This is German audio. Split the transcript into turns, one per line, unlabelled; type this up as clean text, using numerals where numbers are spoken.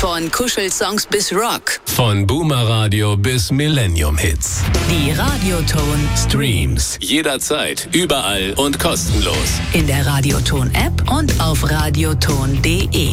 Von Kuschelsongs bis Rock.
Von Boomer Radio bis Millennium Hits.
Die Radioton
Streams jederzeit, überall und kostenlos.
In der Radioton App und auf radioton.de.